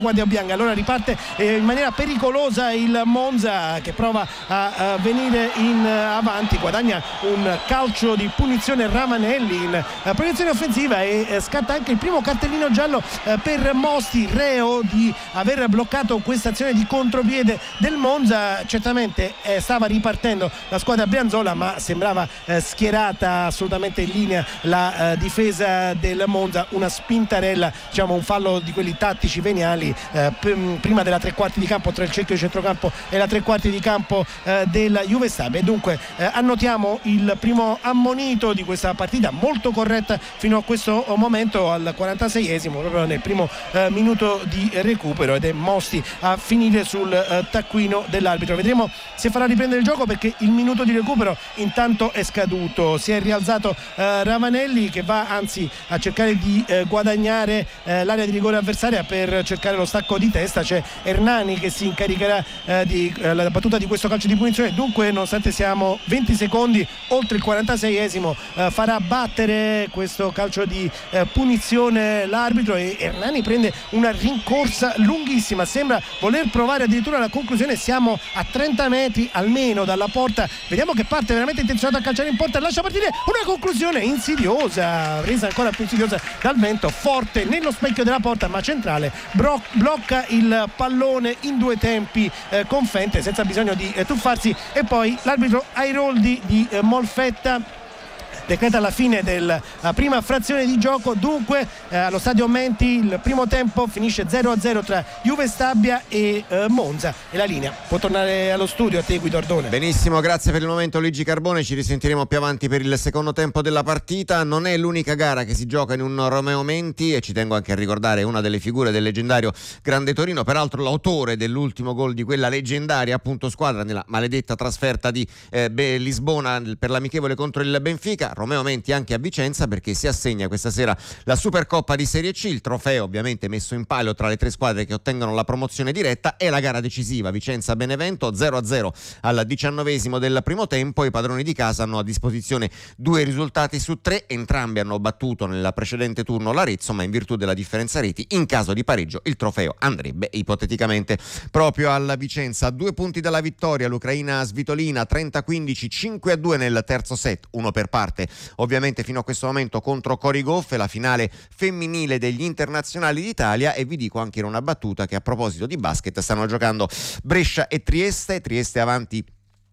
Guardia Bianca. Allora riparte in maniera pericolosa il Monza, che prova a venire in avanti, guadagna un calcio di punizione Ravanelli in proiezione offensiva e scatta anche il primo cartellino giallo per Mosti, reo di aver bloccato questa azione di contropiede del Monza. Certamente stava ripartendo la squadra brianzola, ma sembrava schierata assolutamente in linea la difesa del Monza. Una spintarella, diciamo un fallo di quelli tattici veniali prima della tre quarti di campo, tra il cerchio di centrocampo e la tre quarti di campo della Juve Stabia. E dunque annotiamo il primo ammonito di questa partita, molto corretta fino a questo momento, al 46esimo, proprio nel primo minuto di recupero, ed è Mosti a finire sul taccuino dell'arbitro. Vedremo se farà riprendere il gioco, perché il minuto di recupero intanto è scaduto. Si è rialzato Ravanelli, che va anzi a cercare di guadagnare l'area di rigore avversaria per cercare lo stacco di testa. C'è Hernani che si incaricherà la battuta di questo calcio di punizione. Dunque, nonostante siamo 20 secondi oltre il 46esimo, farà battere questo calcio di punizione l'arbitro, e Hernani prende una rincorsa lunghissima, sembra voler provare addirittura la conclusione. Siamo a 30 metri almeno dalla porta, vediamo che parte veramente intenzionato a calciare in porta, lascia partire una conclusione insidiosa, resa ancora più insidiosa dal vento forte nello specchio della porta, ma centrale. Blocca il pallone in due tempi con Fente, senza bisogno di tuffarsi, e poi l'arbitro Airoldi di Molfetta decreta la fine della prima frazione di gioco. Dunque allo stadio Menti il primo tempo finisce 0-0 tra Juve Stabia e Monza, e la linea può tornare allo studio a te, Guido Ardone. Benissimo, grazie per il momento Luigi Carbone, ci risentiremo più avanti per il secondo tempo della partita. Non è l'unica gara che si gioca in un Romeo Menti, e ci tengo anche a ricordare una delle figure del leggendario Grande Torino, peraltro l'autore dell'ultimo gol di quella leggendaria appunto squadra nella maledetta trasferta di Lisbona per l'amichevole contro il Benfica. Romeo Menti anche a Vicenza, perché si assegna questa sera la Supercoppa di Serie C, il trofeo ovviamente messo in palio tra le tre squadre che ottengono la promozione diretta, e la gara decisiva Vicenza-Benevento 0-0 al 19esimo del primo tempo. I padroni di casa hanno a disposizione 2 risultati su 3, entrambi hanno battuto nel precedente turno l'Arezzo, ma in virtù della differenza reti, in caso di pareggio il trofeo andrebbe ipoteticamente proprio alla Vicenza. 2 punti dalla vittoria l'ucraina Svitolina 30-15, 5-2 nel terzo set, uno per parte ovviamente fino a questo momento contro Cori Goff, la finale femminile degli internazionali d'Italia. E vi dico anche in una battuta che a proposito di basket stanno giocando Brescia e Trieste avanti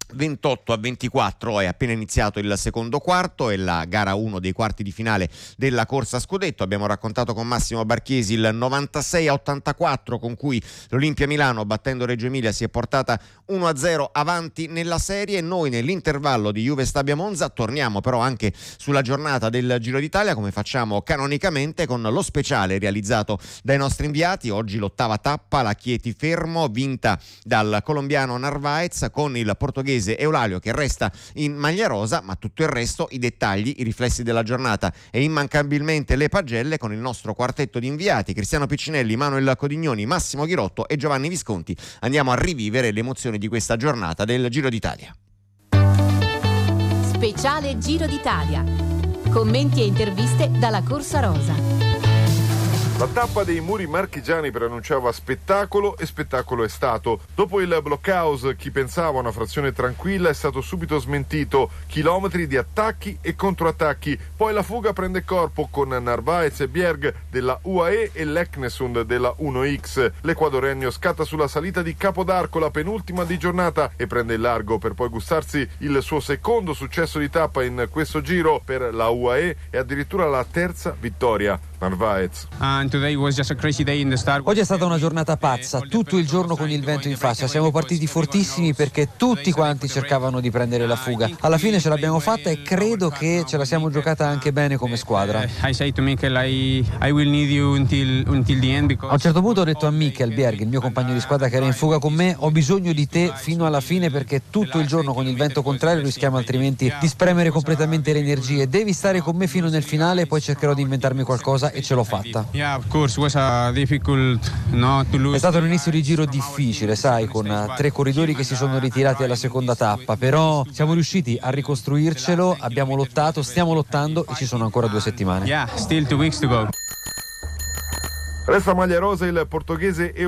28-24, è appena iniziato il secondo quarto, è la gara 1 dei quarti di finale della corsa scudetto. Abbiamo raccontato con Massimo Barchiesi il 96-84 con cui l'Olimpia Milano, battendo Reggio Emilia, si è portata 1-0 avanti nella serie. Noi nell'intervallo di Juve Stabia Monza torniamo però anche sulla giornata del Giro d'Italia, come facciamo canonicamente, con lo speciale realizzato dai nostri inviati. Oggi l'8ª tappa, la Chieti Fermo, vinta dal colombiano Narvaez, con il portoghese Eulalio che resta in maglia rosa, ma tutto il resto, i dettagli, i riflessi della giornata e immancabilmente le pagelle, con il nostro quartetto di inviati Cristiano Piccinelli, Manuel Codignoni, Massimo Ghirotto e Giovanni Visconti. Andiamo a rivivere le emozioni di questa giornata del Giro d'Italia. Speciale Giro d'Italia. Commenti e interviste dalla Corsa Rosa. La tappa dei muri marchigiani preannunciava spettacolo, e spettacolo è stato. Dopo il blockhouse, chi pensava a una frazione tranquilla è stato subito smentito. Chilometri di attacchi e controattacchi. Poi la fuga prende corpo con Narvaez e Bjerg della UAE e Leknesund della 1X. L'equadoregno scatta sulla salita di Capodarco, la penultima di giornata, e prende il largo per poi gustarsi il suo secondo successo di tappa in questo giro per la UAE e addirittura la terza vittoria. Narvaez. Oggi è stata una giornata pazza, tutto il giorno con il vento in faccia. Siamo partiti fortissimi perché tutti quanti cercavano di prendere la fuga. Alla fine ce l'abbiamo fatta e credo che ce la siamo giocata anche bene come squadra. A un certo punto ho detto a Mikel Bjerg, il mio compagno di squadra che era in fuga con me: ho bisogno di te fino alla fine, perché tutto il giorno con il vento contrario rischiamo altrimenti di spremere completamente le energie. Devi stare con me fino nel finale, poi cercherò di inventarmi qualcosa, e ce l'ho fatta. È stato un inizio di giro difficile, sai, con 3 corridori che si sono ritirati alla seconda tappa, però siamo riusciti a ricostruircelo, abbiamo lottato, stiamo lottando e ci sono ancora 2 settimane. Resta maglia rosa il portoghese